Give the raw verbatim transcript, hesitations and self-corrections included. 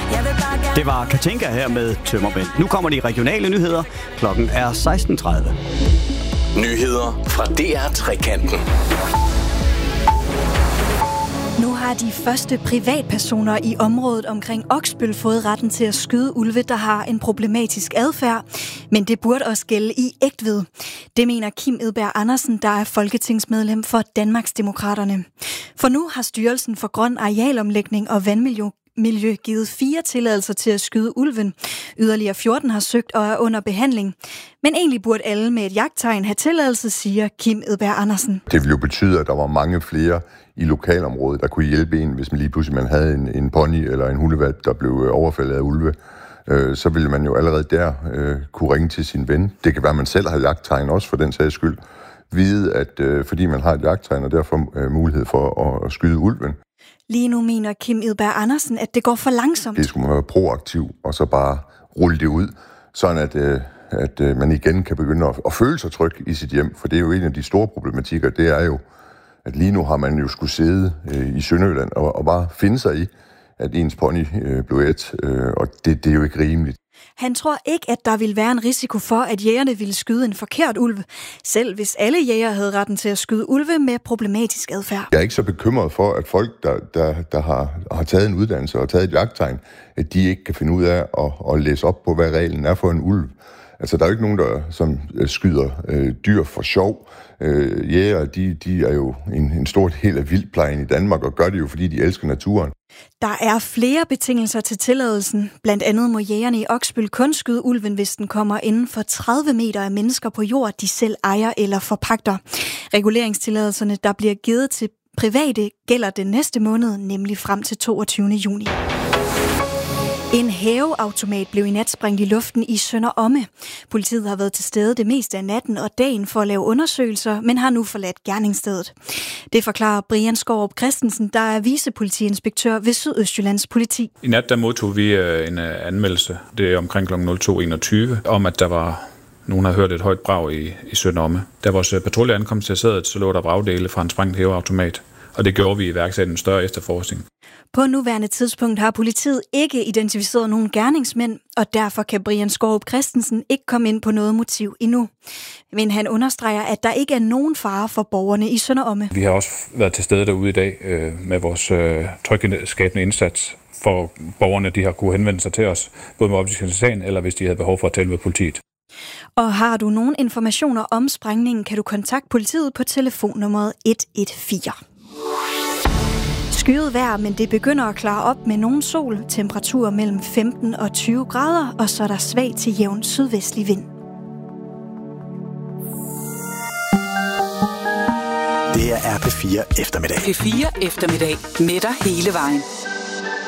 Det var Katinka her med Tømmermænd. Nu kommer de regionale nyheder. Klokken er seksten tredive. Nyheder fra D R Trekanten. Nu har de første privatpersoner i området omkring Oksbøl fået retten til at skyde ulve, der har en problematisk adfærd. Men det burde også gælde i Egtved. Det mener Kim Edberg Andersen, der er folketingsmedlem for Danmarksdemokraterne. For nu har Styrelsen for Grøn Arealomlægning og Vandmiljø Miljø givet fire tilladelser til at skyde ulven. Yderligere fjorten har søgt og er under behandling. Men egentlig burde alle med et jagttegn have tilladelse, siger Kim Edberg Andersen. Det ville jo betyde, at der var mange flere i lokalområdet, der kunne hjælpe en, hvis man lige pludselig man havde en, en pony eller en hundevalp, der blev overfaldet af ulve. Øh, så ville man jo allerede der øh, kunne ringe til sin ven. Det kan være, at man selv har jagttegn også for den sags skyld. Vide, at øh, fordi man har et jagttegn, og derfor øh, mulighed for at, at skyde ulven. Lige nu mener Kim Edberg Andersen, at det går for langsomt. Det skulle man være proaktiv, og så bare rulle det ud, sådan at, øh, at øh, man igen kan begynde at, at føle sig tryg i sit hjem. For det er jo en af de store problematikker, det er jo, at lige nu har man jo skulle sidde øh, i Sønderjylland og, og bare finde sig i, at ens pony øh, blev et, øh, og det, det er jo ikke rimeligt. Han tror ikke, at der ville være en risiko for, at jægerne ville skyde en forkert ulv, selv hvis alle jæger havde retten til at skyde ulve med problematisk adfærd. Jeg er ikke så bekymret for, at folk, der, der, der har, har taget en uddannelse og taget et jagttegn, at de ikke kan finde ud af at, at læse op på, hvad reglen er for en ulv. Altså, der er jo ikke nogen, der som skyder øh, dyr for sjov. Øh, jæger, de, de er jo en, en stor del af vildplejen i Danmark, og gør det jo, fordi de elsker naturen. Der er flere betingelser til tilladelsen. Blandt andet må jægerne i Oksbøl kun skyde ulven, hvis den kommer inden for tredive meter af mennesker på jord, de selv ejer eller forpagter. Reguleringstilladelserne, der bliver givet til private, gælder den næste måned, nemlig frem til toogtyvende juni. En hæveautomat blev i nat sprængt i luften i Sønder Omme. Politiet har været til stede det meste af natten og dagen for at lave undersøgelser, men har nu forladt gerningsstedet. Det forklarer Brian Skårup Christensen, der er vicepolitiinspektør ved Sydøstjyllands Politi. I nat der modtog vi en anmeldelse, det er omkring klokken to enogtyve, om at der var nogen, der havde hørt et højt brag i, i Sønder Omme. Da vores patrulje ankom til stedet, så lå der vragdele fra en sprængt hæveautomat, og det gjorde vi i iværksætte en større efterforskning. På nuværende tidspunkt har politiet ikke identificeret nogen gerningsmænd, og derfor kan Brian Skårup Christensen ikke komme ind på noget motiv endnu. Men han understreger, at der ikke er nogen fare for borgerne i Sønder Omme. Vi har også været til stede derude i dag øh, med vores øh, tryghedsskabende indsats, for borgerne de har kunne henvende sig til os, både med oplysning til sagen, eller hvis de havde behov for at tale med politiet. Og har du nogen informationer om sprængningen, kan du kontakte politiet på telefonnummeret et et fire. Skyet vejr, men det begynder at klare op med nogen sol, temperaturer mellem femten og tyve grader, og så er der svag til jævn sydvestlig vind. Det er R P fire eftermiddag. P fire eftermiddag med dig hele vejen.